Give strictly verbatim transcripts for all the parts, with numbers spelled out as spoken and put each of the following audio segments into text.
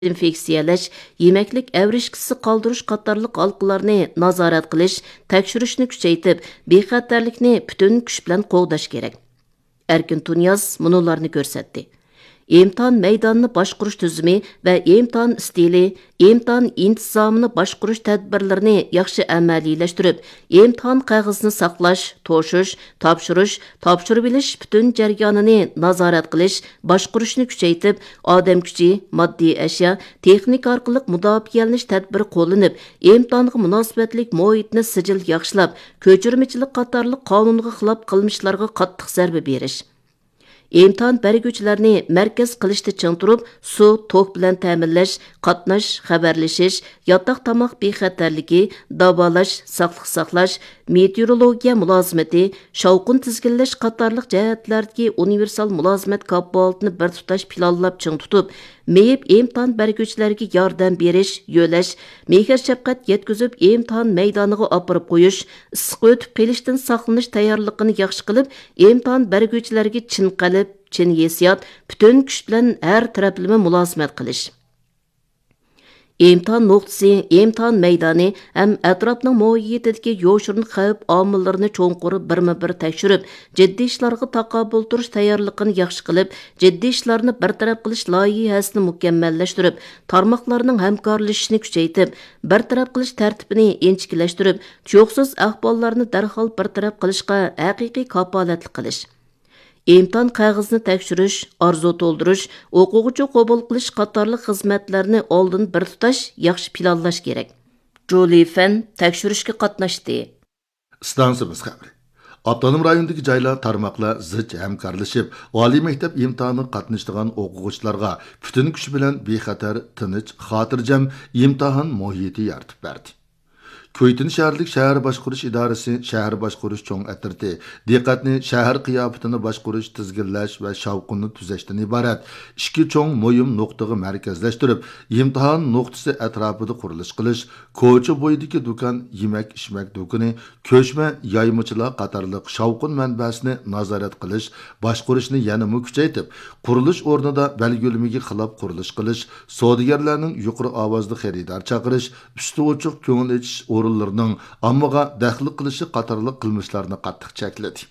infeksiyalash, yemeklik əvrişkisi qaldırış qatarlıq halqalarını nazarat qilish, tekshirishni kuchaytib, bexatarlikni bütün kuch bilan qo'g'dash kerak. Erkin Tunyaz munolarni ko'rsatdi. İmtihan meydanını başqurush tüzümü və imtihan stili, imtihan intizamını başqurush tədbirlərini yaxşı əməliləşdirib, imtihan qağızını saqlash, to'shish, topshirish, topshirib bilish bütün jarayonini nazorat qilish, başqurushni kuchaytib, odam kuchi, moddiy ashyo, texnika orqali mudofialanish tadbiri qo'llanib, imtihonga munosabatlik muhitni sijil yaxshilab, ko'chirmachilik qatorliq qonunga xilof qilmishlarga qattiq zarba berish. İmtihan bergüçilerini merkez qilishda ching turib, su, tok bilan ta'minlash, qatnash, xabarlashish, yotoq tamoq bexatarligi, davolash, saqliq saqlash, meteorologiya mulozimati, shovqin tizginlash qatorliq jihatlardagi universal mulozimat kafolatini bir tutash planlab ching tutib, meyib imtihan bergüçilerga yordam berish, yo'lash, mehr shafqat yetkazib imtihan maydoniga opirib qo'yish, issiq o'tib qilishdan saqlanish tayyorligini yaxshi qilib, imtihan bergüçilerga chin qalb, chin hissiyat, bütün kuch bilan har taraflama mulozimat qilish. İmtihan nuqtasi, imtihan maydoni ham atrofning muhitidagi yo'shirin xavf omillarini cho'nqur birma-bir tekshirib, jiddiy ishlarga taqobil turish tayyorligini yaxshi qilib, jiddiy ishlarni bartaraf qilish loyihasini mukammallashtirib, tarmoqlarning hamkorlashishini kuchaytirib, bartaraf qilish tartibini inchikilashtirib, tuyoqsiz ahvollarni darhol bartaraf qilishga haqiqiy kafolatlik qilish. İmtihan qog'ozini tekshirish, arzu to'ldirish, o'quvchi qabul qilish qatorliq xizmatlarni oldin bir tutash, yaxshi planlash kerak. Julie Fan tekshirishga qatnashdi. Stansiyamiz xabari. Avtonom rayondagi joylar tarmoqlar zich hamkorlashib, oliy maktab imtihoniga qatnashadigan o'quvchilarga butun kuch bilan bexatar, tinch, xotirjam imtihon muhiti yaratib berdi. Koytin şəhərlik şəhər başquruş idarəsi şəhər başquruş çoğ ətirdi. Diqqətni şəhər qiyafətini başquruş, tizginləş və şavqını tüzəşdən ibarət iki çoğ mühim nöqtəyə mərkəzləşdirib, imtihan nöqtəsi ətrafında quruluş qilish, ko'cha bo'yidagi do'kon, yemək içmək do'koni, ko'chma yaymachilar qatorliq şavqın mənbəsini nazorat qilish, başqurishni yana kuchaytib, qurilish o'rnida belgilimiga xilof qurilish qilish, savdogarlarning yuqori ovozda xaridor chaqirish, usti ochiq ko'ngil ichish o'rinlarning ommaga daxl qilishi qatorliq qilmishlarni qattiq chekladi.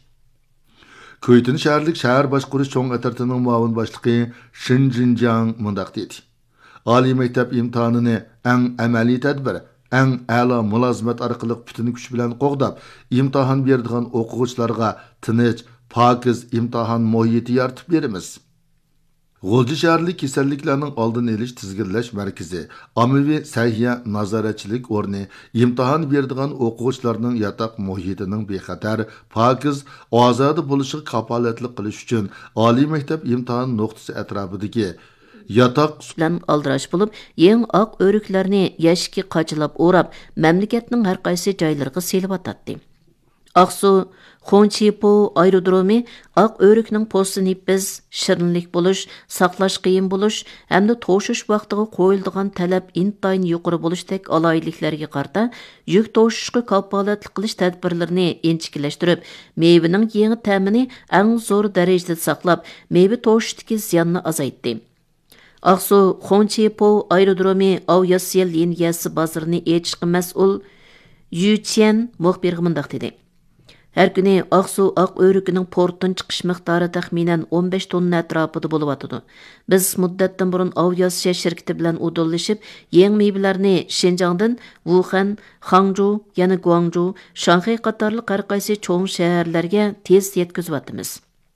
Koytin shahərlik shahar başquruş cho'ng atirtining muavin boshlig'i Shin Jinjiang mundaq dedi. Oliy maktab imtihonini eng amaliy tadbir, eng a'lo mulozimat orqali butun kuch bilan qo'g'dab, imtihon beradigan o'quvchilarga tinch, pokiz imtihon muhiti yaratib beramiz. G'o'lji shaharlik kasalliklarning oldini olish tizginlash markazi, ommaviy sahiya nazoratchilik o'rni, imtihon beradigan o'quvchilarning yotoq muhitining bexatar, pokiz, ozoda bo'lishiga kafolatlik qilish uchun oliy maktab imtihon nuqtasi atrofidagi yotoq bilan aldirash bo'lib, yeng oq o'riklarni yashikka qachilab o'rab, mamlakatning har qaysi joylariga selib atadi. Aqsu Xonchipo aerodromi oq o'rikning postini biz shirinlik bo'lish, saqlash qiyin bo'lish hamda to'shish vaqtiga qo'yiladigan talab intayin yuqori bo'lishdek aloyliklarga qarta yuk to'shishga kafolatlik qilish tadbirlarini inchikilashtirib, meyvening yangi ta'mini eng zo'r darajada saqlab, meyve to'shishdagi ziyonni azaytdi. Aqsu Xonchipo aerodromi aviatsiya liniyasi bozorini echishga mas'ul Yu Chen muxbirga mundaq dedi. Her günü Aqsu Aq Örükünün portun çıkış miqdarı təxminən on besh tonna ətrafıda bo'lib atdı. Biz muddatdan burun aviasiya şirketi bilan udullaşıb, yeng meyvələrini Şinjandan Wuhan, Hangzhou, yana Guangzhou, Şanxay qatarlıq har qaysi çoğ şəhərlərə tez yetkizib atdımız.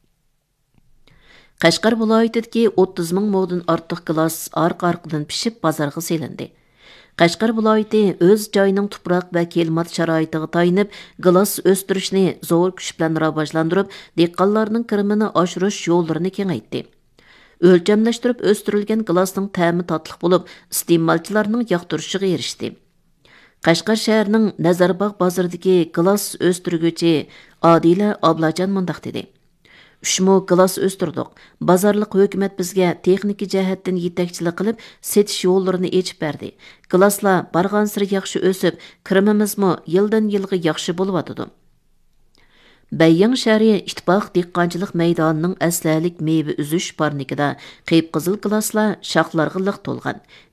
Qashqar viloyatidagi o'ttiz ming moddan ortiq gilos arqa-arqadan pishib bozorga selindi. Qashqar viloyati o'z joyining tuproq va klimat sharoitiga tayinib, gilos o'stirishni zo'r kuch bilan rivojlantirib, dehqonlarning kirimini oshirish yo'llarini kengaytdi. O'lchamlashtirib o'stirilgan gilosning ta'mi tatliq bo'lib, iste'molchilarning yoqtirishiga erishdi. Qashqar shahrining Nazarbog' bozoridagi gilos o'stirguvchi Odila Oblajon mundaq dedi. Ushmo gilos o'stirdik. Bozorliq hukumat bizga texnika jihatdan yetakchilik qilib, setish yo'llarini ochib berdi. Giloslar bargan sir yaxshi o'sib, kirimimizmi yildan yilga yaxshi bo'lib atadi. Бәйяң шәһәре İttifoq dehqonchilik maydonining әсләлік meyve üzüş parnikida qeyp qizil gilaslar şaxlarga liq to'lgan.